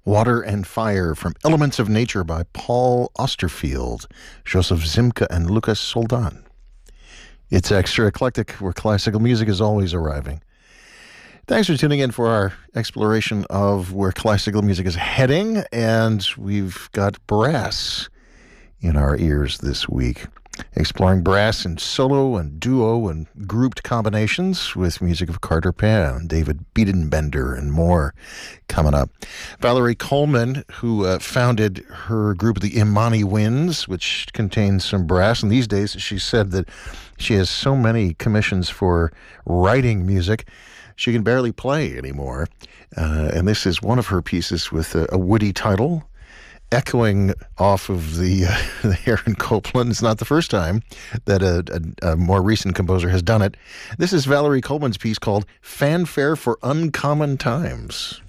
Water and Fire from Elements of Nature by Paul Osterfield, Joseph Zimka, and Lucas Soldan. It's extra eclectic, where classical music is always arriving. Thanks for tuning in for our exploration of where classical music is heading, and we've got brass in our ears this week. Exploring brass in solo and duo and grouped combinations with music of Carter Pan, David Biedenbender, and more coming up. Valerie Coleman, who founded her group, the Imani Winds, which contains some brass. And these days, she said that she has so many commissions for writing music, she can barely play anymore. And this is one of her pieces with a woody title, echoing off of the Aaron Copland. It's not the first time that a more recent composer has done it. This is Valerie Coleman's piece called Fanfare for Uncommon Times.